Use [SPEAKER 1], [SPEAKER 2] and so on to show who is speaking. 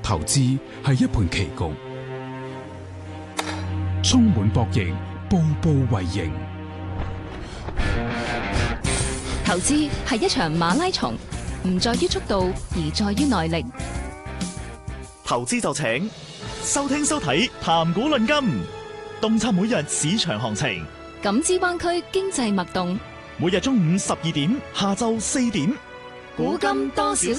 [SPEAKER 1] 投資係一盤棋局，充滿博弈，步步為營。
[SPEAKER 2] 投資係一場馬拉松，唔在於速度，而在於耐力。
[SPEAKER 3] 投資就請收聽收睇談股論金，洞察每日市場行情，
[SPEAKER 2] 感知灣區經濟脈動。
[SPEAKER 3] 每日中午12點，下晝4點，
[SPEAKER 2] 古今多少事。